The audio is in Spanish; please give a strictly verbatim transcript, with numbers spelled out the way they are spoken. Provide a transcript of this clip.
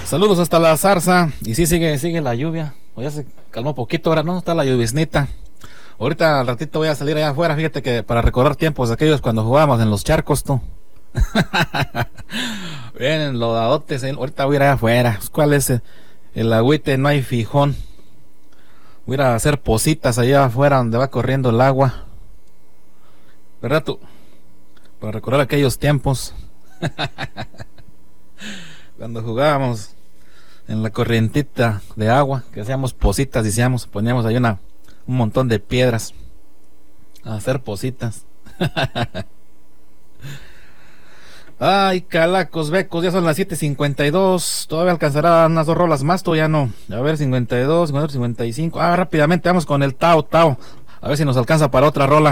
Saludos hasta la Zarza. Y sí, sigue, sigue la lluvia. O ya se calmó poquito, ahora no, está la lluviznita. Ahorita al ratito voy a salir allá afuera, fíjate que para recordar tiempos aquellos cuando jugábamos en los charcos, tú. Bien, los dadotes, eh. Ahorita voy a ir allá afuera. ¿Cuál es el, el agüite? No hay fijón. Voy a ir a hacer positas allá afuera donde va corriendo el agua. ¿Verdad tú? Para recordar aquellos tiempos. Cuando jugábamos en la corrientita de agua, que hacíamos positas, decíamos, poníamos ahí una, un montón de piedras a hacer positas. Ay, calacos, becos, ya son las siete cincuenta y dos. Todavía alcanzará unas dos rolas más, todavía no. A ver, cincuenta y dos, cincuenta y cinco. Ah, rápidamente vamos con el Tao Tao. A ver si nos alcanza para otra rola.